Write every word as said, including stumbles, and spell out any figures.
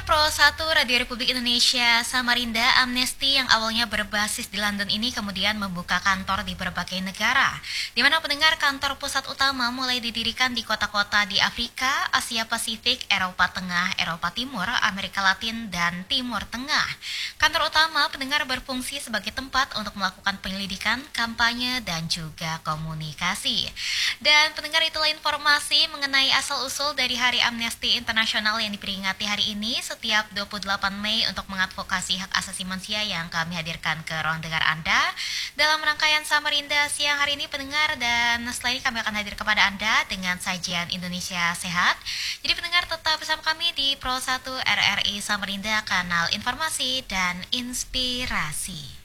Pro satu Radio Republik Indonesia Samarinda, Amnesty yang awalnya berbasis di London ini kemudian membuka kantor di berbagai negara, di mana pendengar kantor pusat utama mulai didirikan di kota-kota di Afrika, Asia Pasifik, Eropa Tengah, Eropa Timur, Amerika Latin, dan Timur Tengah. Kantor utama pendengar berfungsi sebagai tempat untuk melakukan penyelidikan, kampanye, dan juga komunikasi. Dan pendengar, itulah informasi mengenai asal-usul dari Hari Amnesty Internasional yang diperingati hari ini setiap dua puluh delapan Mei untuk mengadvokasi hak asasi manusia yang kami hadirkan ke ruang dengar Anda dalam rangkaian Samarinda siang hari ini, pendengar. Dan setelah ini kami akan hadir kepada Anda dengan sajian Indonesia Sehat. Jadi pendengar, tetap bersama kami di Pro satu R R I Samarinda, kanal informasi dan inspirasi.